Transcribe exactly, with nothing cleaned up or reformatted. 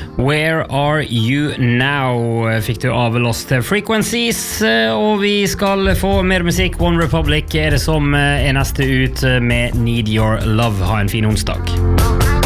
Where Are You Now fikk du av Lost Frequencies, og vi skal få mer musikk. One Republic er det som er neste ut med Need Your Love. Ha en fin onsdag.